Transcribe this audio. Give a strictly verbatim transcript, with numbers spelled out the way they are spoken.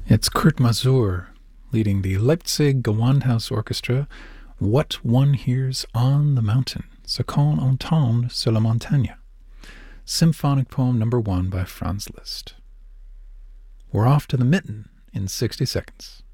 It's Kurt Masur leading the Leipzig Gewandhaus Orchestra, What One Hears on the Mountain, Ce qu'on entend sur la montagne, symphonic poem number one by Franz Liszt. We're off to the mitten in sixty seconds.